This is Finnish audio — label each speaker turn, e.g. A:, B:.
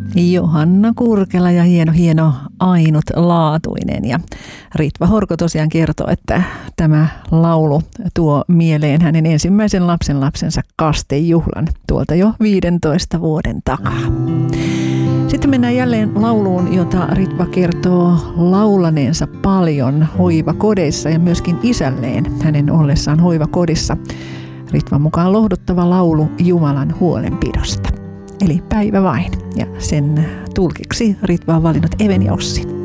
A: Johanna Kurkela ja hieno ainutlaatuinen. Ja Ritva Horko tosiaan kertoo, että tämä laulu tuo mieleen hänen ensimmäisen lapsensa kastejuhlan tuolta jo 15 vuoden takaa. Sitten mennään jälleen lauluun, jota Ritva kertoo laulaneensa paljon hoivakodeissa ja myöskin isälleen hänen ollessaan hoivakodissa. Ritvan mukaan lohduttava laulu Jumalan huolenpidosta. Eli Päivä vain. Ja sen tulkiksi Ritva on valinnut Even ja Ossin.